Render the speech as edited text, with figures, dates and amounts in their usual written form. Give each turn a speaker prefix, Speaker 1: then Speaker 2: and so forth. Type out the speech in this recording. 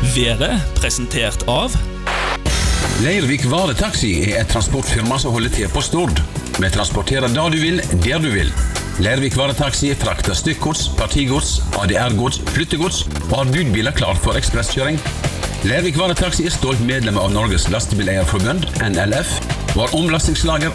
Speaker 1: Været presentert av
Speaker 2: Leirvik Varetaxi et transportfirma som holder til på Stord. Vi transporterer da du vil, der du vil. Leirvik Varetaxi frakter stykkgods, partigods, ADR-gods, flyttegods og har budbiler klar for ekspresskjøring. Leirvik Varetaxi stolt medlem av Norges Lastebileierforbund, NLF, og har omlastingslager